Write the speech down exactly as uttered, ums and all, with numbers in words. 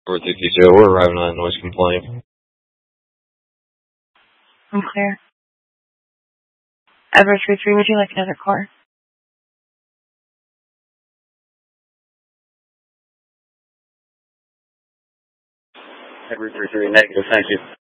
four sixty-two, we're arriving on a noise complaint. I'm clear. Ever three three, would you like another car? Ever three three, negative, thank you.